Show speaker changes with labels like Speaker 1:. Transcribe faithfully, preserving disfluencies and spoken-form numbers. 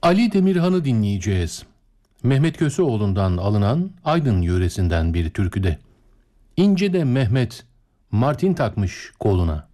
Speaker 1: Ali Demirhan'ı dinleyeceğiz. Mehmet Köseoğlu'ndan alınan Aydın yöresinden bir türküde. İnce de Mehmet Martin takmış koluna.